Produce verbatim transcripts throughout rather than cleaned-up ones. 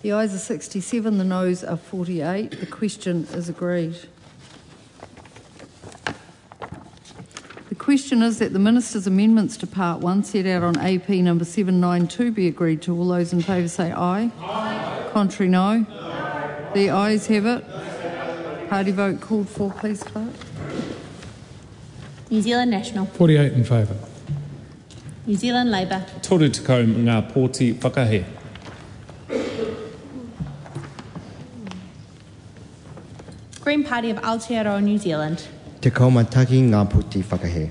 The ayes are sixty-seven, the noes are forty-eight. The question is agreed. The question is that the Minister's amendments to Part one set out on A P number seven ninety-two be agreed to. All those in favour say aye. Aye. Contrary, no. No. The ayes have it. Party vote called for, please, Clerk. New Zealand National. forty-eight in favour. New Zealand Labour. Toru tekau ngā pōti whakahe. Green Party of Aotearoa New Zealand. Te kaumataki ngā puti whakahe.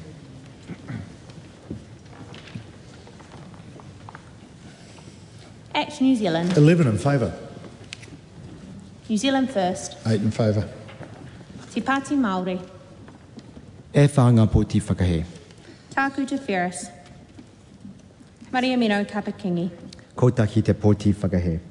Act New Zealand. eleven in favour. New Zealand First. eight in favour. Te Pāti Māori. E whā ngā puti whakahe. Tāku Te Whereas. Maria Mino Kapakingi. Kotaki te pōti whakahe.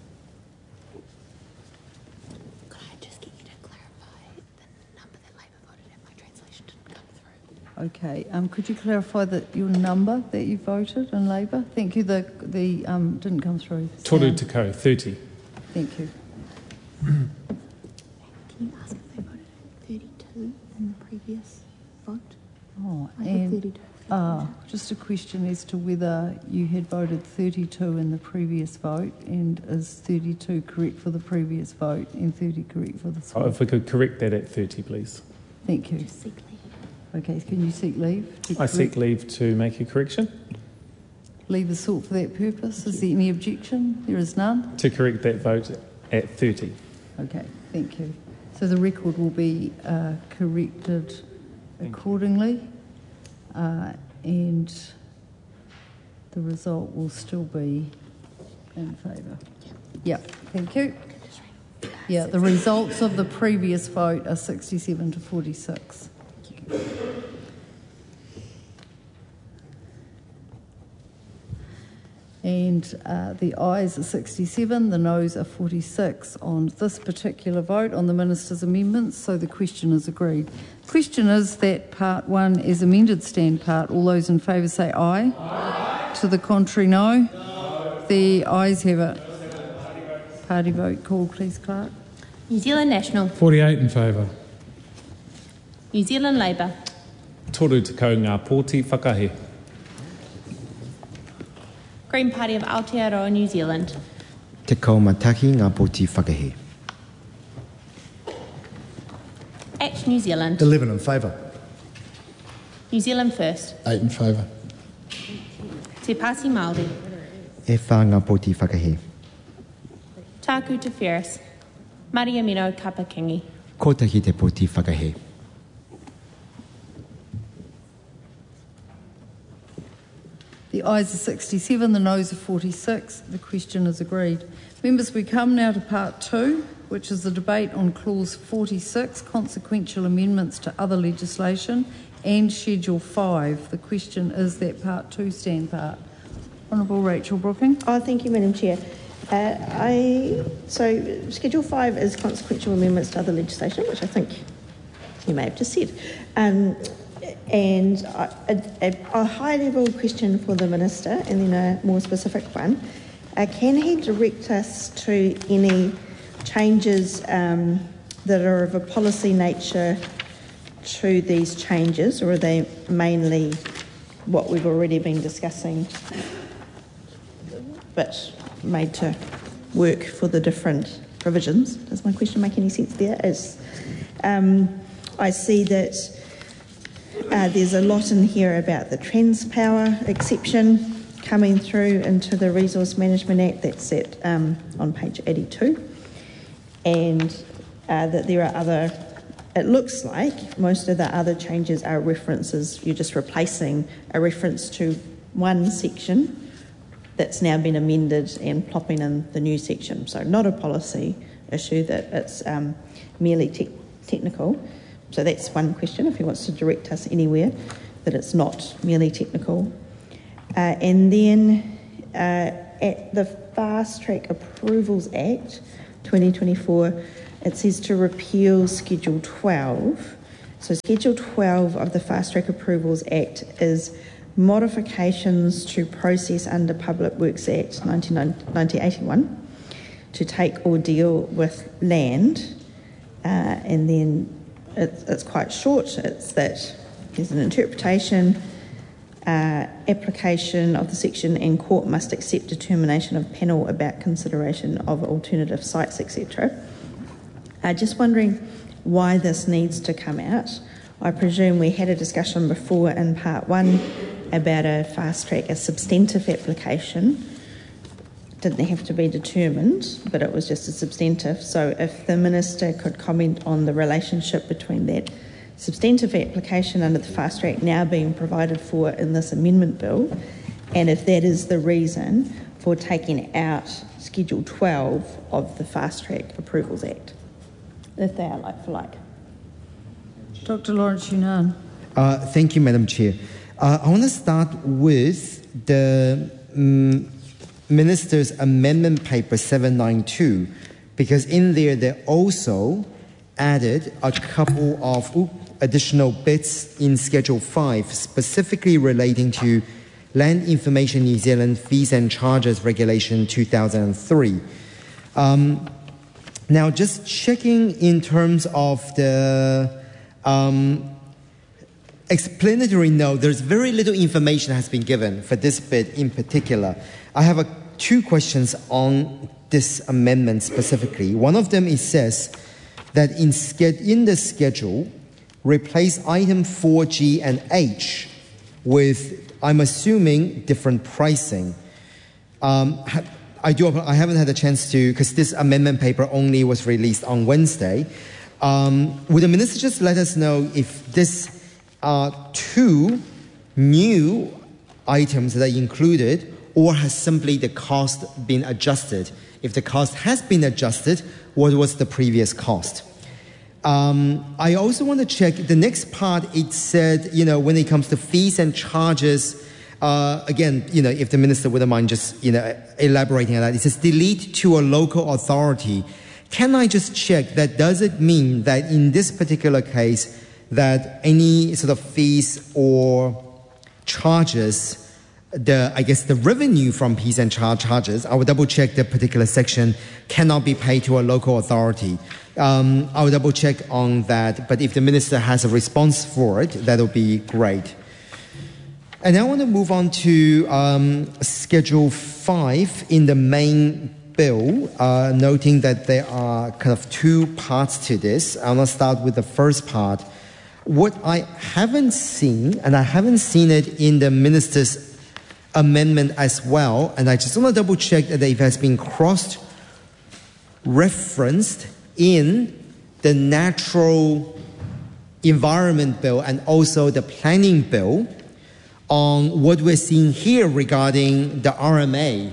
Okay, um, could you clarify that your number that you voted in Labour? Thank you. The the um, didn't come through. Toru tekau, thirty. Thank you. Can you ask if they voted thirty-two in the previous vote? Oh, I and had thirty-two. ah, just a question as to whether you had voted thirty-two in the previous vote, and is thirty-two correct for the previous vote and thirty correct for this Oh, one? if we could correct that at thirty, please. Thank you. Seek leave. Okay, can you seek leave? to I seek correct- leave to make a correction. Leave is sought for that purpose. Is there any objection? There is none. To correct that vote at thirty. Okay, thank you. So the record will be uh, corrected accordingly, uh, and the result will still be in favour. Yeah, thank you. Yeah, the results of the previous vote are sixty-seven to forty-six. And uh, the ayes are sixty-seven, the noes are forty-six on this particular vote on the Minister's amendments, so the question is agreed. The question is that Part one as amended stand part. All those in favour say aye. Aye. To the contrary, no. No. The ayes have it. Party vote call, please, Clerk. New Zealand National. forty-eight in favour. New Zealand Labour. Toru tekau ngā pōti whakahe. Green Party of Aotearoa New Zealand. Te kaumataki ngā puti whakahe. Act New Zealand. eleven in favour. New Zealand First. eight in favour. Te Pāti Māori. E whā ngā puti whakahe. Tāku Te Whereas. Maria Mino Kapakingi. Kotaki te puti whakahe. The ayes are sixty-seven, the noes are forty-six. The question is agreed. Members, we come now to Part two, which is the debate on Clause forty-six, consequential amendments to other legislation, and Schedule five. The question is that Part two stand part. Honourable Rachel Brooking. Oh, thank you, Madam Chair. Uh, I so Schedule five is consequential amendments to other legislation, which I think you may have just said. Um, and a, a, a high-level question for the Minister, and then a more specific one. Uh, can he direct us to any changes um, that are of a policy nature to these changes, or are they mainly what we've already been discussing, but made to work for the different provisions? Does my question make any sense there? Is, um, I see that uh, there's a lot in here about the Transpower exception coming through into the Resource Management Act. That's at, um, on page eighty-two. And uh, that there are other, it looks like most of the other changes are references. You're just replacing a reference to one section that's now been amended and plopping in the new section. So not a policy issue, that it's um, merely te- technical. So that's one question, if he wants to direct us anywhere, that it's not merely technical. Uh, and then uh, at the Fast Track Approvals Act twenty twenty-four, it says to repeal Schedule twelve. So Schedule twelve of the Fast Track Approvals Act is modifications to process under Public Works Act nineteen eighty-one to take or deal with land, uh, and then it's, it's quite short. It's that there's an interpretation, uh, application of the section, and court must accept determination of panel about consideration of alternative sites, et cetera. Uh, just wondering why this needs to come out. I presume we had a discussion before in part one about a fast track, a substantive application. Didn't have to be determined, but it was just a substantive. So if the Minister could comment on the relationship between that substantive application under the fast track now being provided for in this amendment bill, and if that is the reason for taking out Schedule twelve of the Fast Track Approvals Act, if they are like for like. Doctor Lawrence Yunnan. Uh, thank you, Madam Chair. Uh, I want to start with the um, Minister's Amendment Paper seven ninety-two, because in there they also added a couple of oops, additional bits in Schedule five, specifically relating to Land Information New Zealand Fees and Charges Regulation two thousand three. Um, now, just checking in terms of the um, explanatory note, there's very little information that has been given for this bit in particular. I have a, two questions on this amendment specifically. One of them, it says that in, in the schedule, replace item four G and H with, I'm assuming, different pricing. Um, I, do, I haven't had a chance to, because this amendment paper only was released on Wednesday. Um, would the Minister just let us know if this are two new items that are included, or has simply the cost been adjusted? If the cost has been adjusted, what was the previous cost? Um, I also want to check the next part. It said, you know, when it comes to fees and charges, uh, again, you know, if the Minister wouldn't mind just, you know, elaborating on that. It says delete to a local authority. Can I just check that? Does it mean that in this particular case that any sort of fees or charges, the, I guess the revenue from fees and char charges, I will double check the particular section, cannot be paid to a local authority. Um, I will double check on that, but if the Minister has a response for it, that will be great. And I want to move on to um, Schedule five in the main bill, uh, noting that there are kind of two parts to this. I want to start with the first part. What I haven't seen, and I haven't seen it in the Minister's amendment as well, and I just want to double check that it has been cross-referenced in the Natural Environment Bill and also the Planning Bill on what we're seeing here regarding the R M A.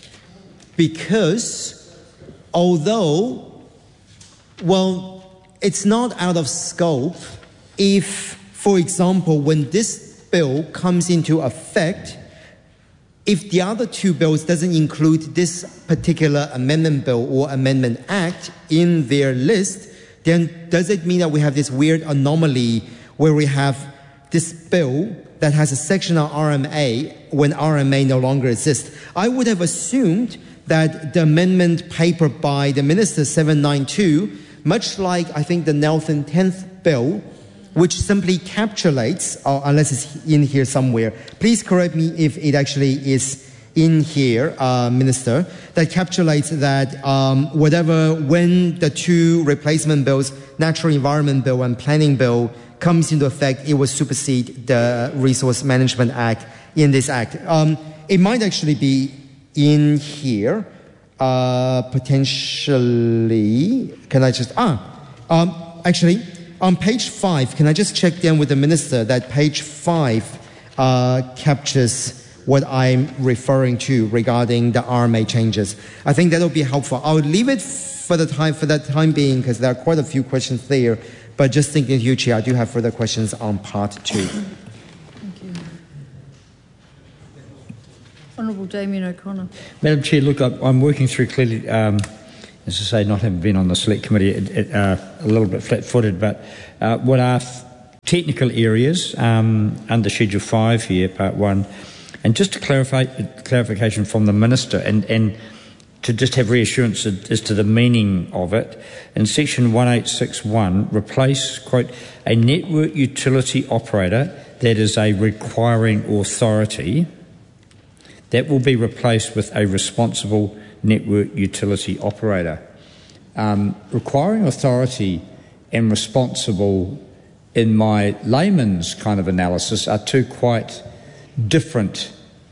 Because although, well, it's not out of scope if, for example, when this bill comes into effect, if the other two bills doesn't include this particular amendment bill or amendment act in their list, then does it mean that we have this weird anomaly where we have this bill that has a section on R M A when R M A no longer exists? I would have assumed that the amendment paper by the Minister seven ninety-two, much like I think the Nelson tenth bill, which simply capsulates, or unless it's in here somewhere, please correct me if it actually is in here, uh, Minister, that capsulates that um, whatever, when the two replacement bills, Natural Environment Bill and Planning Bill, comes into effect, it will supersede the Resource Management Act in this act. Um, it might actually be in here, uh, potentially. Can I just, ah, um, actually, on page five, can I just check then with the Minister that page five uh, captures what I'm referring to regarding the R M A changes? I think that'll be helpful. I'll leave it for the time for that time being because there are quite a few questions there. But just thinking of you, Chair, I do have further questions on part two. Thank you. Honourable Damien O'Connor. Madam Chair, look, I'm working through clearly, um, as I say, not having been on the Select Committee, it, it, uh, a little bit flat-footed, but uh, what are technical areas um, under Schedule five here, Part one, and just to clarify, clarification from the Minister, and, and to just have reassurance as to the meaning of it. In section one eight six one, replace, quote, a network utility operator that is a requiring authority. That will be replaced with a responsible network utility operator. Um, requiring authority and responsible, in my layman's kind of analysis, are two quite different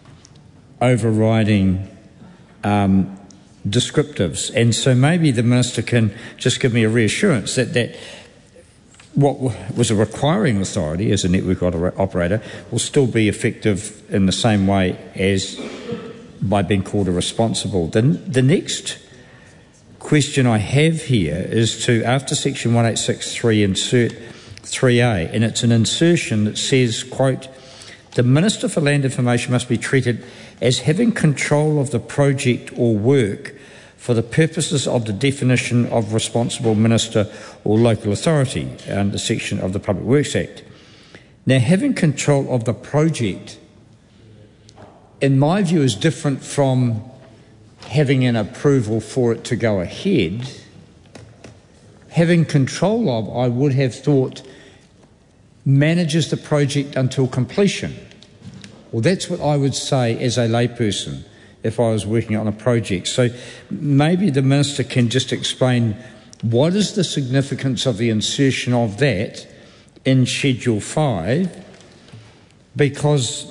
overriding um, descriptives. And so maybe the Minister can just give me a reassurance that, that what was a requiring authority as a network operator will still be effective in the same way as by being called a responsible. The, the next question I have here is to, after section one eight six three, insert three A, and it's an insertion that says, quote, the Minister for Land Information must be treated as having control of the project or work for the purposes of the definition of responsible minister or local authority under section of the Public Works Act. Now, having control of the project, in my view, is different from having an approval for it to go ahead. Having control of, I would have thought, manages the project until completion. Well, that's what I would say as a layperson if I was working on a project. So maybe the Minister can just explain what is the significance of the insertion of that in Schedule five, because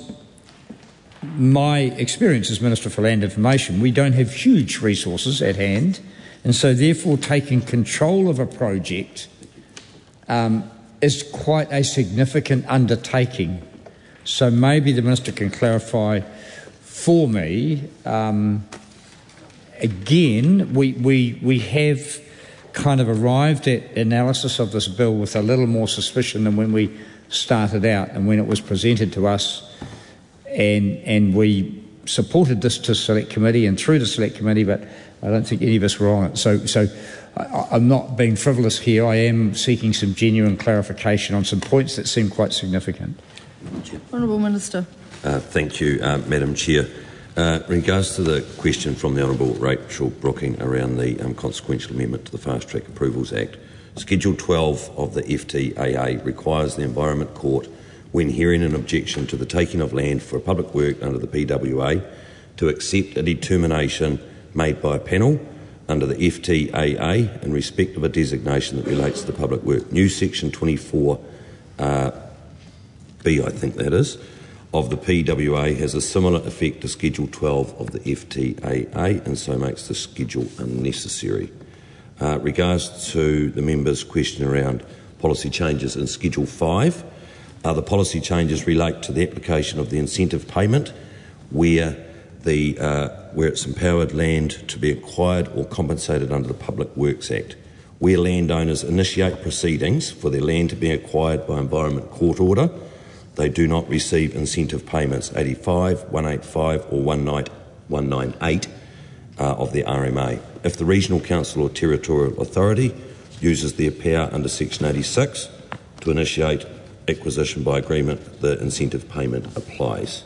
my experience as Minister for Land Information, we don't have huge resources at hand, and so therefore taking control of a project um, is quite a significant undertaking. So maybe the Minister can clarify for me. Um, again, we, we, we have kind of arrived at analysis of this bill with a little more suspicion than when we started out and when it was presented to us, and, and we supported this to Select Committee and through the Select Committee, but I don't think any of us were on it. So, so I, I'm not being frivolous here. I am seeking some genuine clarification on some points that seem quite significant. Honourable Minister. Uh, thank you, uh, Madam Chair. Uh, in regards to the question from the Honourable Rachel Brooking around the um, consequential amendment to the Fast Track Approvals Act, Schedule twelve of the F T A A requires the Environment Court, when hearing an objection to the taking of land for a public work under the P W A, to accept a determination made by a panel under the F T A A in respect of a designation that relates to public work. New Section twenty-four uh, B, I think that is, of the P W A has a similar effect to Schedule twelve of the F T A A, and so makes the schedule unnecessary. Uh, regards to the member's question around policy changes in Schedule five, uh, the policy changes relate to the application of the incentive payment where, the, uh, where it's empowered land to be acquired or compensated under the Public Works Act. Where landowners initiate proceedings for their land to be acquired by Environment Court order, they do not receive incentive payments eighty-five, one eighty-five or one ninety-eight uh, of the R M A. If the Regional Council or Territorial Authority uses their power under Section eighty-six to initiate acquisition by agreement, the incentive payment applies.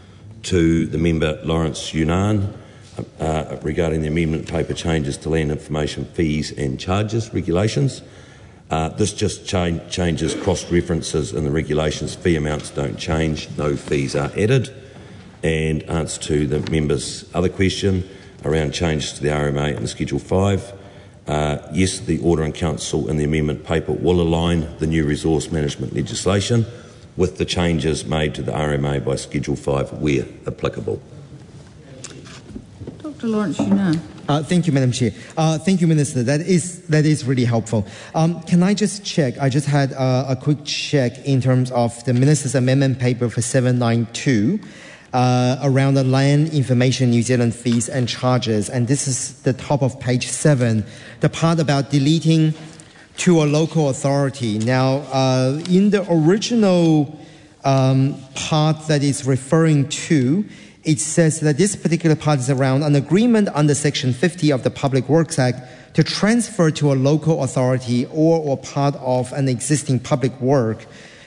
To the member Lawrence Yunnan, uh, regarding the amendment paper changes to land information fees and charges regulations, Uh, this just cha- changes cross-references in the regulations. Fee amounts don't change, no fees are added. And answer to the member's other question around changes to the R M A and Schedule five, uh, yes, the Order in Council and the amendment paper will align the new resource management legislation with the changes made to the R M A by Schedule five where applicable. Doctor Lawrence Yunnan. Uh, thank you, Madam Chair. Uh, thank you, Minister. That is that is really helpful. Um, can I just check? I just had uh, a quick check in terms of the Minister's amendment paper for seven ninety-two uh, around the land information New Zealand fees and charges, and this is the top of page seven, the part about deleting to a local authority. Now, uh, in the original um, part that is referring to, it says that this particular part is around an agreement under Section fifty of the Public Works Act to transfer to a local authority or, or part of an existing public work